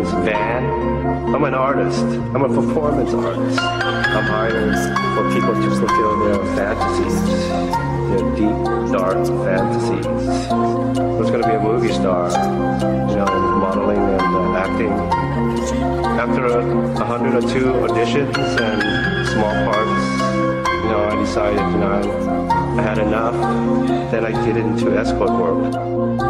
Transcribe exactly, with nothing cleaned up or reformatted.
this van. I'm an artist. I'm a performance artist. I'm hired for people to fulfill their fantasies, their deep, dark fantasies. I was going to be a movie star, you know, modeling and uh, acting. After a, a hundred or two auditions and small parts, you know, I decided, you know, I, I had enough. Then I get into escort work.